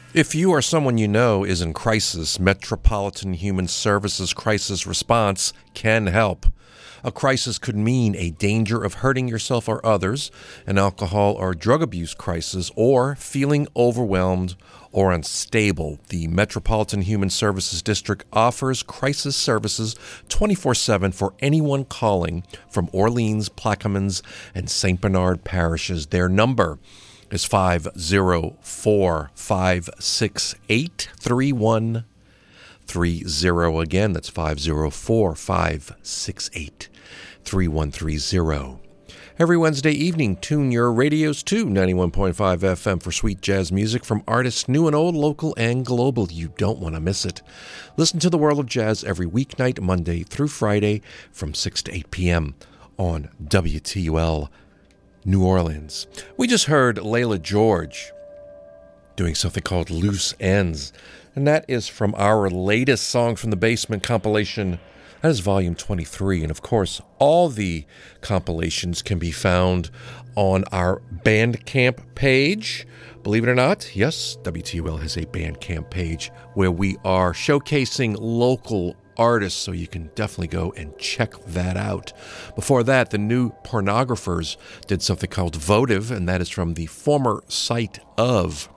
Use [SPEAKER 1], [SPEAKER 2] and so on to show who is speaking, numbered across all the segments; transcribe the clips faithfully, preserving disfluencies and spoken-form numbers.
[SPEAKER 1] If you or someone you know is in crisis, Metropolitan Human Services Crisis Response can help. A crisis could mean a danger of hurting yourself or others, an alcohol or drug abuse crisis, or feeling overwhelmed or unstable. The Metropolitan Human Services District offers crisis services twenty-four seven for anyone calling from Orleans, Plaquemines, and Saint Bernard parishes. Their number is five zero four, five six eight, three one three zero. Again, that's five zero four, five six eight, three one three zero. Every Wednesday evening, tune your radios to ninety-one point five F M for sweet jazz music from artists new and old, local and global. You don't want to miss it. Listen to The World of Jazz every weeknight, Monday through Friday from six to eight p.m. on W T U L New Orleans. We just heard Layla George doing something called Loose Ends, and that is from our latest Song from the Basement compilation. That is volume twenty-three, and of course, all the compilations can be found on our Bandcamp page. Believe it or not, yes, W T U L has a Bandcamp page where we are showcasing local artists, so you can definitely go and check that out. Before that, the New Pornographers did something called Votive, and that is from the former site of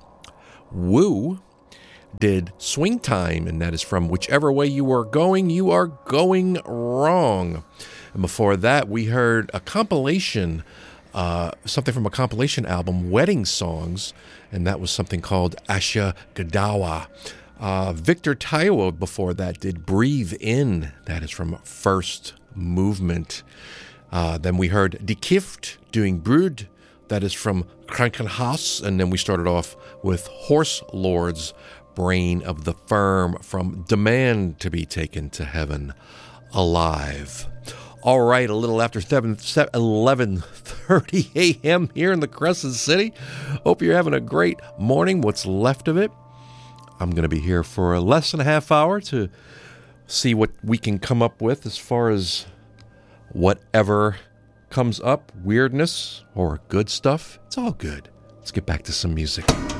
[SPEAKER 1] Woo. Did Swing Time, and that is from Whichever Way You Are Going, You Are Going Wrong. And before that, we heard a compilation, uh, something from a compilation album, Wedding Songs, and that was something called Asha Gadawa. Uh, Victor Taiwo before that did Breathe In. That is from First Movement. Uh, then we heard Die Kift doing Brood. That is from Krankenhaus. And then we started off with Horse Lords, Brain of the Firm from Demand to Be Taken to Heaven Alive. All right, a little after eleven thirty a.m. here in the Crescent City. Hope you're having a great morning, what's left of it. I'm going to be here for less than a half hour to see what we can come up with as far as whatever comes up, weirdness or good stuff. It's all good. Let's get back to some music.